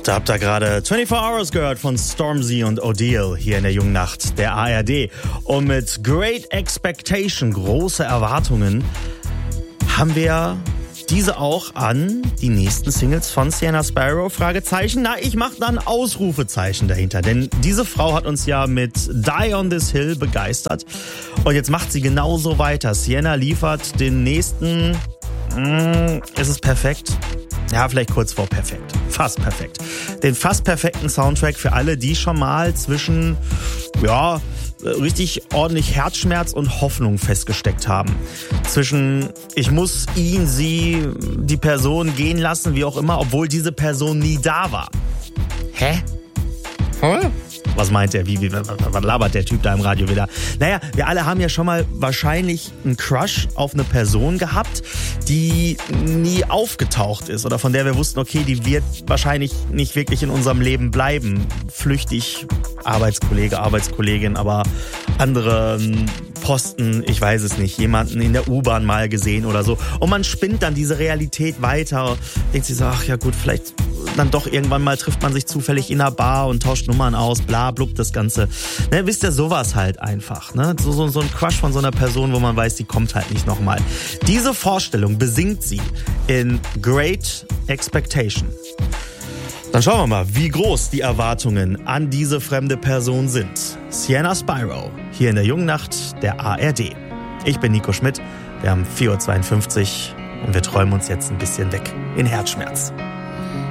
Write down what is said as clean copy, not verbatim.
Da habt ihr gerade 24 Hours gehört von Stormzy und Odile hier in der jungen Nacht der ARD. Und mit Great Expectation, große Erwartungen, haben wir diese auch an die nächsten Singles von Sienna Sparrow? Fragezeichen. Na, ich mache dann Ausrufezeichen dahinter. Denn diese Frau hat uns ja mit Die on This Hill begeistert. Und jetzt macht sie genauso weiter. Sienna liefert den nächsten... ist es perfekt? Ja, vielleicht kurz vor perfekt. Fast perfekt. Den fast perfekten Soundtrack für alle, die schon mal zwischen, ja, richtig ordentlich Herzschmerz und Hoffnung festgesteckt haben. Zwischen, ich muss ihn, sie, die Person gehen lassen, wie auch immer, obwohl diese Person nie da war. Hä? Was meint er? Was labert der Typ da im Radio wieder? Naja, wir alle haben ja schon mal wahrscheinlich einen Crush auf eine Person gehabt, die nie aufgetaucht ist oder von der wir wussten, okay, die wird wahrscheinlich nicht wirklich in unserem Leben bleiben. Flüchtig, Arbeitskollege, Arbeitskollegin, aber andere Posten, ich weiß es nicht, jemanden in der U-Bahn mal gesehen oder so. Und man spinnt dann diese Realität weiter, denkt sich so, ach ja gut, vielleicht dann doch irgendwann mal trifft man sich zufällig in einer Bar und tauscht Nummern aus, bla blub, das Ganze. Ne, wisst ihr, sowas halt einfach. Ne? So ein Crush von so einer Person, wo man weiß, die kommt halt nicht nochmal. Diese Vorstellung besingt sie in Great Expectation. Dann schauen wir mal, wie groß die Erwartungen an diese fremde Person sind. Sienna Sparrow, hier in der jungen Nacht der ARD. Ich bin Nico Schmidt, wir haben 4:52 Uhr und wir träumen uns jetzt ein bisschen weg in Herzschmerz.